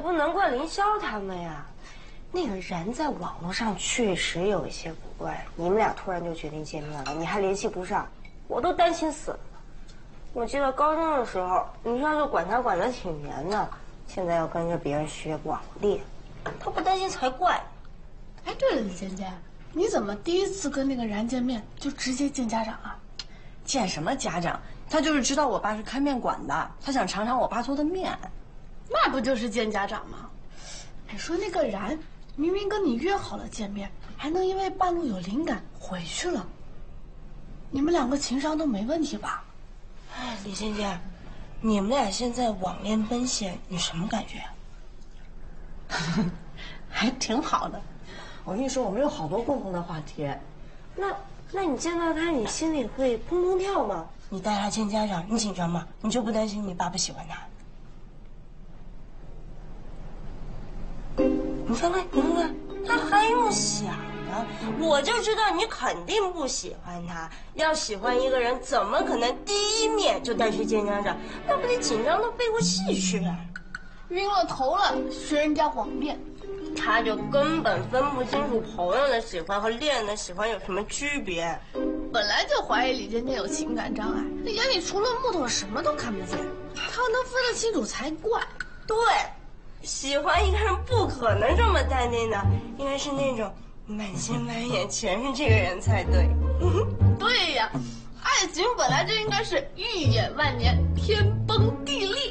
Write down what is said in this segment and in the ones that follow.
不能怪凌霄他们呀。那个然在网络上确实有一些古怪，你们俩突然就决定见面了，你还联系不上，我都担心死了。我记得高中的时候，凌霄就管他管得挺严的，现在要跟着别人学网恋，他不担心才怪。 哎，对了，李尖尖，你怎么第一次跟那个然见面就直接见家长啊？ 见什么家长？他就是知道我爸是开面馆的，他想尝尝我爸做的面。 那不就是见家长吗？还说那个然明明跟你约好了见面，还能因为半路有灵感回去了，你们两个情商都没问题吧？ 哎，李尖尖，你们俩现在网恋奔现，你什么感觉？ 还挺好的。我跟你说，我们有好多共同的话题。 那你见到他，你心里会砰砰跳吗？你带他见家长，你紧张吗？你就不担心你爸不喜欢他？你看看，你看看，他还用想呢？我就知道你肯定不喜欢他。要喜欢一个人，怎么可能第一面就带去见家长？那不得紧张到背过气去啊！ 晕了头了，学人家网恋。 他就根本分不清楚朋友的喜欢和恋人的喜欢有什么区别。 本来就怀疑李尖尖有情感障碍，那眼里除了木头什么都看不见，他要能分得清楚才怪。 对，喜欢一个人不可能这么淡定的，应该是那种满心满眼全是这个人才对。 对呀，爱情本来就应该是一眼万年，天崩地裂。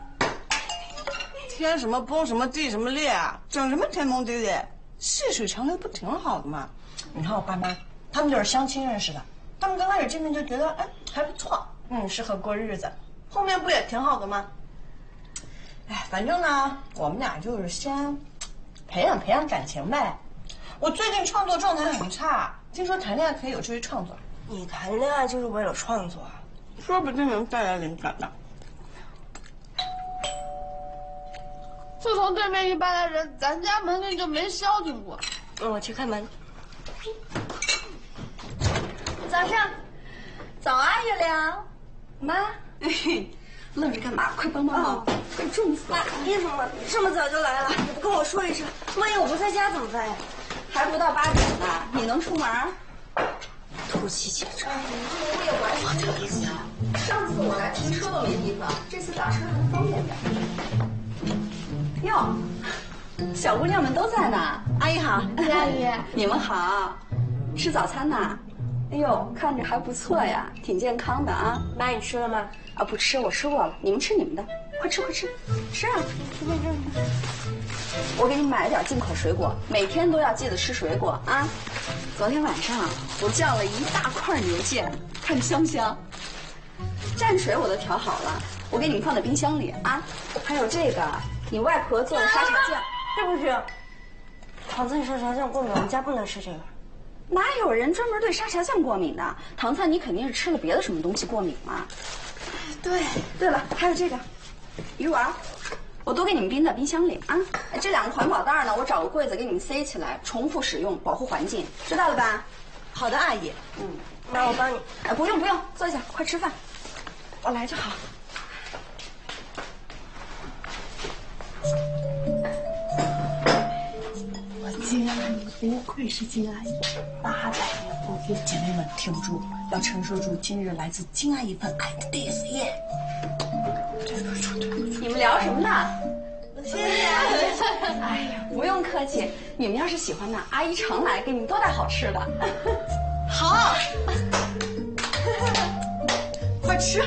天什么崩什么地什么裂啊，整什么天崩地裂？细水长流不挺好的吗？你看我爸妈，他们就是相亲认识的，他们刚开始见面就觉得还不错，适合过日子，后面不也挺好的吗？哎，反正呢，我们俩就是先培养培养感情呗。我最近创作状态很差，听说谈恋爱可以有助于创作。 你谈恋爱就是为了创作啊？ 说不定能带来灵感呢。 自从对面一搬来人，咱家门铃就没消停过。 我去开门。 早上，早啊，月亮，妈， 愣着干嘛？快帮帮忙，快重死了！ 你怎么这么早就来了？你不跟我说一声，万一我不在家怎么办呀？ 还不到8点呢，你能出门？ 土气结账。 我也完全没意思啊！上次我来停车都没地方，这次打车还方便点。哟，小姑娘们都在呢。阿姨好， 阿姨， 你们好，吃早餐呢？哎呦，看着还不错呀，挺健康的啊。 妈，你吃了吗？ 啊，不吃，我吃过了。你们吃你们的，快吃快吃，吃啊！随便吃。我给你买了点进口水果，每天都要记得吃水果啊。昨天晚上我叫了一大块牛腱，看香不香？蘸水我都调好了，我给你们放在冰箱里啊。还有这个，你外婆做的沙茶酱， 对不起，糖菜沙茶酱过敏，我们家不能吃这个。 哪有人专门对沙茶酱过敏的？糖菜你肯定是吃了别的什么东西过敏嘛。对了，还有这个鱼丸，我都给你们冰在冰箱里啊。这2个环保袋呢，我找个柜子给你们塞起来，重复使用，保护环境，知道了吧？ 好的，阿姨。 妈，我帮你。 哎，不用，坐下，快吃饭，我来就好。 金阿姨不愧是金阿姨，800年不变。 姐妹们听住，要陈述出今日来自金阿姨份爱的第一页。 你们聊什么呢？ 谢谢。 哎呀，不用客气，你们要是喜欢呢，阿姨常来，给你们多带好吃的。 好，快吃。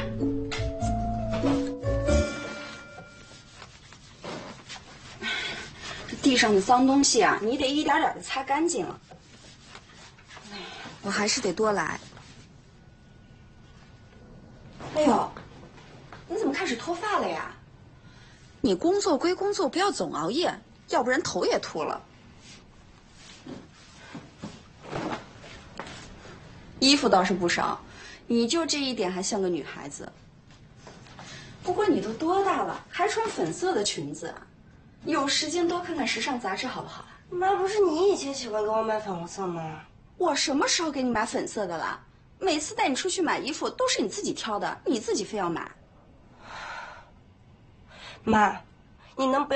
地上的脏东西啊，你得一点点的擦干净了。我还是得多来。哎呦，你怎么开始脱发了呀？你工作归工作，不要总熬夜，要不然头也秃了。衣服倒是不少，你就这一点还像个女孩子。不过你都多大了，还穿粉色的裙子啊？有时间多看看时尚杂志好不好？ 妈，不是你以前喜欢给我买粉红色吗？ 我什么时候给你买粉色的了？每次带你出去买衣服都是你自己挑的，你自己非要买。 妈，你能不要